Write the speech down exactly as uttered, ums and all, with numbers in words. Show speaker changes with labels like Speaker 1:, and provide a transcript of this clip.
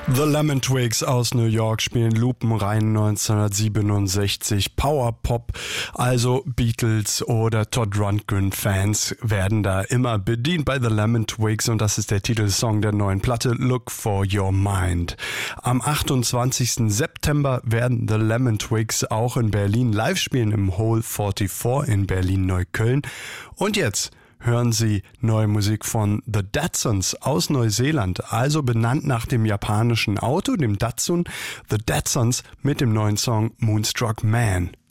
Speaker 1: The Lemon Twigs aus New York spielen Lupenrein neunzehnhundertsiebenundsechzig. Power Pop, also Beatles oder Todd Rundgren Fans werden da immer bedient bei The Lemon Twigs und das ist der Titelsong der neuen Platte Look for Your Mind. Am achtundzwanzigsten September werden The Lemon Twigs auch in Berlin live spielen im Hole vierundvierzig in Berlin-Neukölln. Und jetzt hören Sie neue Musik von The Datsuns aus Neuseeland, also benannt nach dem japanischen Auto, dem Datsun. The Datsuns mit dem neuen Song Moonstruck Man.